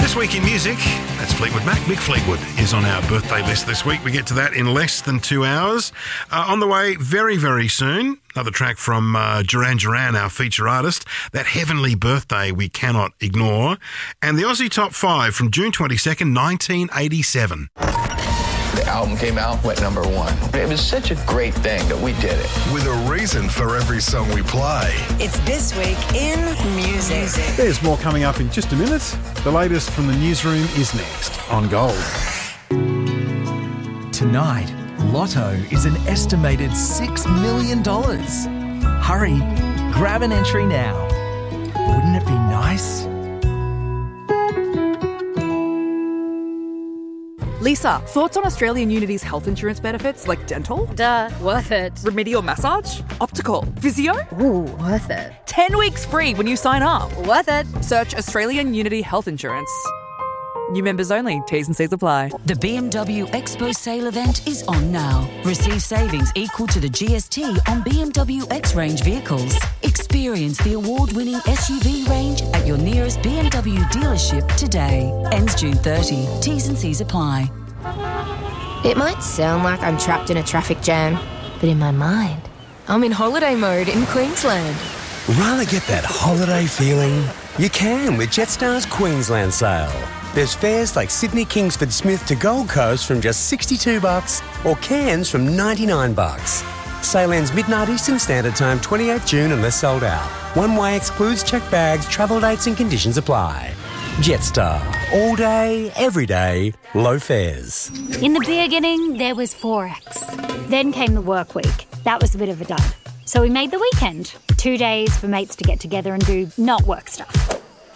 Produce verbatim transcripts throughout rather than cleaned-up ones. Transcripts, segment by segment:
This week in music, that's Fleetwood Mac. Mick Fleetwood is on our birthday list this week. We get to that in less than two hours. Uh, on the way very, very soon, another track from uh, Duran Duran, our feature artist, That Heavenly Birthday We Cannot Ignore, and the Aussie Top five from June twenty-second, nineteen eighty-seven. The album came out, went number one. It was such a great thing that we did it. With a reason for every song we play. It's This Week in Music. There's more coming up in just a minute. The latest from the newsroom is next on Gold. Tonight, Lotto is an estimated six million dollars. Hurry, grab an entry now. Wouldn't it be nice? Lisa, thoughts on Australian Unity's health insurance benefits like dental? Duh, worth it. Remedial massage? Optical? Physio? Ooh, worth it. ten weeks free when you sign up. Worth it. Search Australian Unity Health Insurance. New members only. T's and C's apply. The B M W Expo sale event is on now. Receive savings equal to the G S T on B M W X-Range vehicles. Experience the award-winning S U V range at your nearest B M W dealership today. Ends June thirtieth. T's and C's apply. It might sound like I'm trapped in a traffic jam, but in my mind, I'm in holiday mode in Queensland. Rather get that holiday feeling? You can with Jetstar's Queensland sale. There's fares like Sydney Kingsford Smith to Gold Coast from just sixty-two bucks or Cairns from ninety-nine bucks. Sale ends midnight Eastern Standard Time, twenty-eighth of June unless sold out. One way excludes checked bags, travel dates and conditions apply. Jetstar. All day, every day, low fares. In the beginning, there was Forex. Then came the work week. That was a bit of a dud. So we made the weekend. Two days for mates to get together and do not work stuff.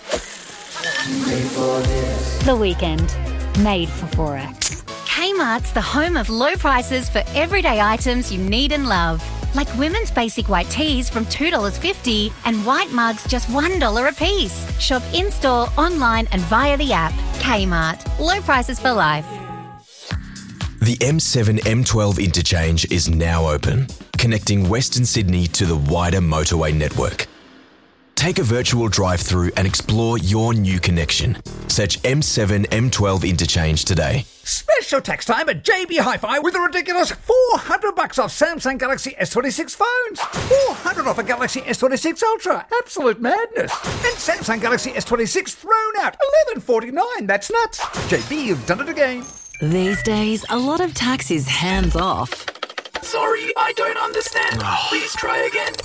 The weekend, made for Forex. Kmart's the home of low prices for everyday items you need and love. Like women's basic white tees from two dollars fifty and white mugs just one dollar a piece. Shop in-store, online and via the app. Kmart. Low prices for life. The M seven M twelve interchange is now open, connecting Western Sydney to the wider motorway network. Take a virtual drive-through and explore your new connection. Search M seven M twelve interchange today. Special tax time at J B Hi-Fi with a ridiculous four hundred bucks off Samsung Galaxy S twenty-six phones. four hundred off a Galaxy S twenty-six Ultra. Absolute madness. And Samsung Galaxy S twenty-six thrown out. eleven forty-nine. That's nuts. J B, you've done it again. These days, a lot of tax is hands off. Sorry, I don't understand. Please try again.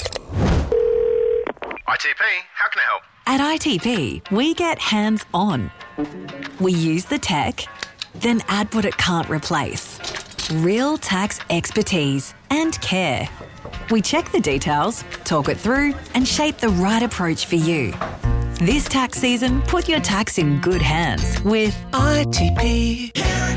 I T P, how can I help? At I T P, we get hands-on. We use the tech, then add what it can't replace. Real tax expertise and care. We check the details, talk it through, and shape the right approach for you. This tax season, put your tax in good hands with I T P.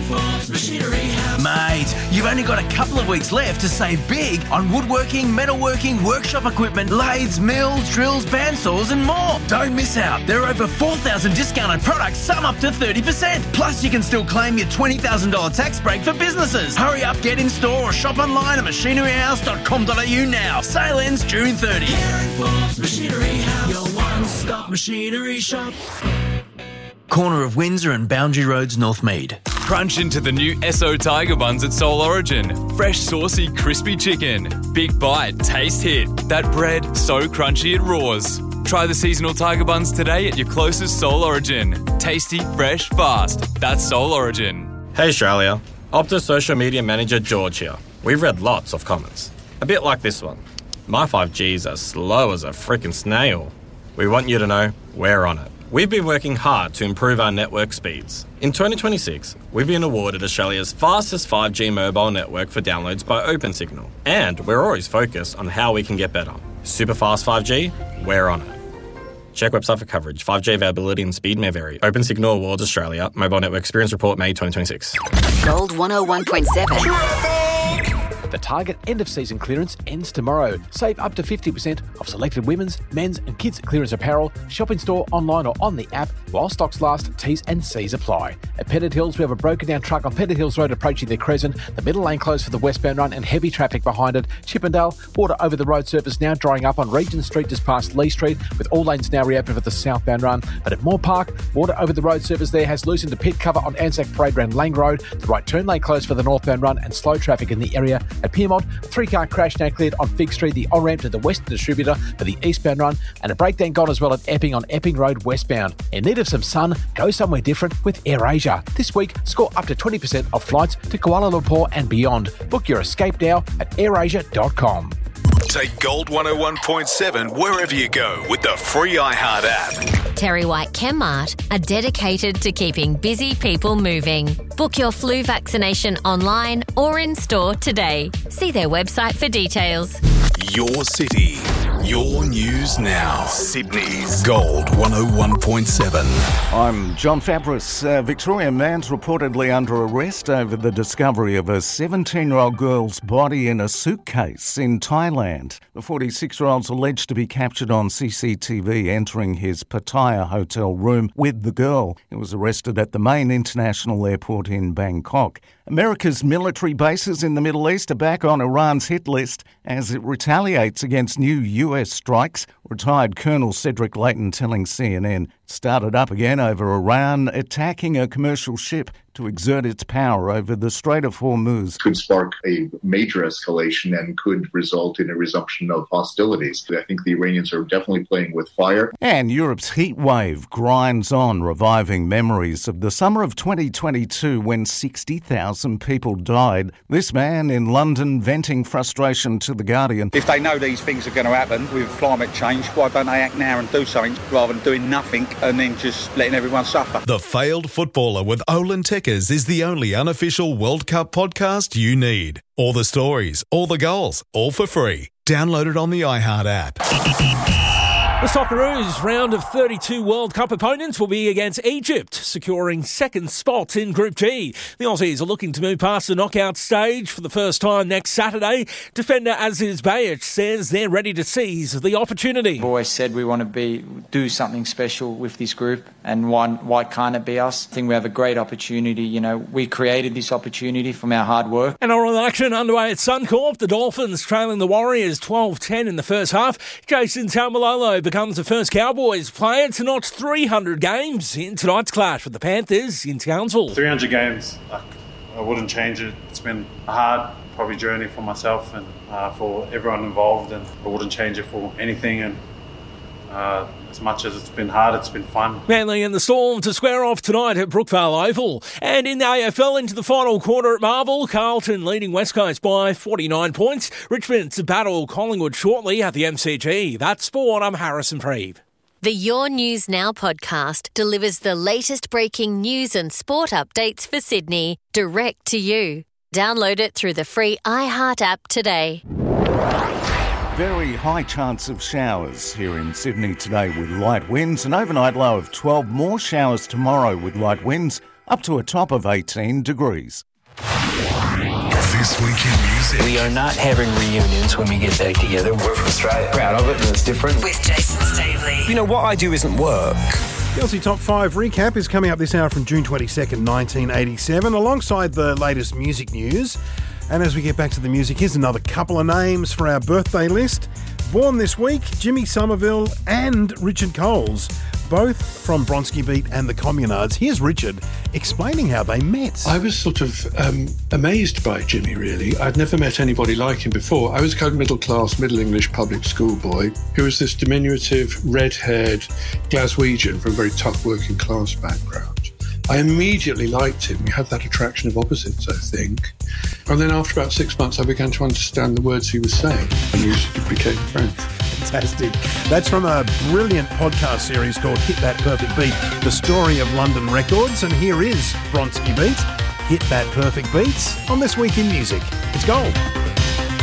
Mate, you've only got a couple of weeks left to save big on woodworking, metalworking, workshop equipment, lathes, mills, drills, bandsaws and more. Don't miss out. There are over four thousand discounted products, some up to thirty percent. Plus, you can still claim your twenty thousand dollars tax break for businesses. Hurry up, get in store or shop online at machinery house dot com dot a u now. Sale ends June thirtieth. Machinery House, your one-stop machinery shop. Corner of Windsor and Boundary Roads, Northmead. Crunch into the new Esso Tiger Buns at Soul Origin. Fresh, saucy, crispy chicken. Big bite, taste hit. That bread, so crunchy it roars. Try the seasonal Tiger Buns today at your closest Soul Origin. Tasty, fresh, fast. That's Soul Origin. Hey Australia, Optus social media manager George here. We've read lots of comments. A bit like this one. My five G's are slow as a frickin' snail. We want you to know we're on it. We've been working hard to improve our network speeds. In twenty twenty-six, we've been awarded Australia's fastest five G mobile network for downloads by OpenSignal. And we're always focused on how we can get better. Super fast five G? We're on it. Check website for coverage. five G availability and speed may vary. OpenSignal Awards Australia. Mobile Network Experience Report May twenty twenty-six. Gold one oh one point seven. The Target end-of-season clearance ends tomorrow. Save up to fifty percent off selected women's, men's and kids' clearance apparel. Shop in store, online or on the app. While stocks last, T's and C's apply. At Pettit Hills, we have a broken-down truck on Pettit Hills Road approaching the Crescent. The middle lane closed for the westbound run and heavy traffic behind it. Chippendale, water over the road surface now drying up on Regent Street just past Lee Street, with all lanes now reopened for the southbound run. But at Moore Park, water over the road surface there has loosened the pit cover on Anzac Parade round Lang Road. The right turn lane closed for the northbound run and slow traffic in the area. At Piermont, a three-car crash now cleared on Fig Street, the on-ramp to the Western Distributor for the eastbound run, and a breakdown gone as well at Epping on Epping Road westbound. In need of some sun? Go somewhere different with AirAsia. This week, score up to twenty percent off flights to Kuala Lumpur and beyond. Book your escape now at air asia dot com. Take Gold one oh one point seven wherever you go with the free iHeart app. Terry White Chemmart are dedicated to keeping busy people moving. Book your flu vaccination online or in store today. See their website for details. Your city, your news now. Sydney's Gold one oh one point seven. I'm John Fabris. A Victorian man's reportedly under arrest over the discovery of a seventeen-year-old girl's body in a suitcase in Thailand. The forty-six-year-old's alleged to be captured on C C T V entering his Pattaya hotel room with the girl. He was arrested at the main international airport in Bangkok. America's military bases in the Middle East are back on Iran's hit list as it retaliates against new U S strikes. Retired Colonel Cedric Layton telling C N N it started up again over Iran attacking a commercial ship to exert its power over the Strait of Hormuz. Could spark a major escalation and could result in a resumption of hostilities. I think the Iranians are definitely playing with fire. And Europe's heat wave grinds on, reviving memories of the summer of twenty twenty-two when sixty thousand people died. This man in London venting frustration to The Guardian. If they know these things are going to happen with climate change, why don't they act now and do something rather than doing nothing and then just letting everyone suffer? The Failed Footballer with Olin Tekkers is the only unofficial World Cup podcast you need. All the stories, all the goals, all for free. Download it on the iHeart app. The Socceroos round of thirty-two World Cup opponents will be against Egypt, securing second spot in Group G. The Aussies are looking to move past the knockout stage for the first time next Saturday. Defender Aziz Bayic says they're ready to seize the opportunity. We've always said we want to be do something special with this group, and why, why can't it be us? I think we have a great opportunity. You know, we created this opportunity from our hard work. And all action underway at Suncorp. The Dolphins trailing the Warriors twelve ten in the first half. Jason Taumalolo becomes the first Cowboys player to notch three hundred games in tonight's clash with the Panthers in Townsville. three hundred games, like, I wouldn't change it. It's been a hard, probably journey for myself and uh, for everyone involved, and I wouldn't change it for anything. And uh, as much as it's been hard, it's been fun. Manly and the Storm to square off tonight at Brookvale Oval. And in the A F L into the final quarter at Marvel, Carlton leading West Coast by forty-nine points. Richmond to battle Collingwood shortly at the M C G. That's sport. I'm Harrison Preeve. The Your News Now podcast delivers the latest breaking news and sport updates for Sydney direct to you. Download it through the free iHeart app today. Very high chance of showers here in Sydney today with light winds. An overnight low of twelve. More showers tomorrow with light winds up to a top of eighteen degrees. This Week in Music. We are not having reunions when we get back together. We're from Australia. Proud of it, and it's different. With Jason Stavely. You know, what I do isn't work. The Aussie Top five recap is coming up this hour from June twenty-second, nineteen eighty-seven, alongside the latest music news. And as we get back to the music, here's another couple of names for our birthday list. Born this week, Jimmy Somerville and Richard Coles, both from Bronski Beat and the Communards. Here's Richard explaining how they met. I was sort of um, amazed by Jimmy, really. I'd never met anybody like him before. I was a kind of middle-class, Middle English public school boy who was this diminutive, red-haired Glaswegian from a very tough working-class background. I immediately liked him. We had that attraction of opposites, I think. And then after about six months, I began to understand the words he was saying, and we became friends. Fantastic. That's from a brilliant podcast series called Hit That Perfect Beat, the story of London records. And here is Bronski Beat, Hit That Perfect Beat, on This Week in Music. It's gold.